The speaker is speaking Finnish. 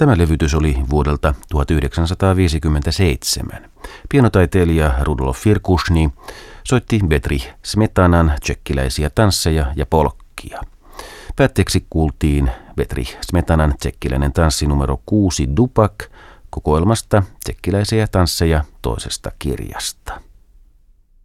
Tämä levytys oli vuodelta 1957. Pianotaiteilija Rudolf Firkushny soitti Bedřich Smetanan tšekkiläisiä tansseja ja polkkia. Päätteeksi kuultiin Bedřich Smetanan tšekkiläinen tanssi numero 6 Dupak kokoelmasta tšekkiläisiä tansseja toisesta kirjasta.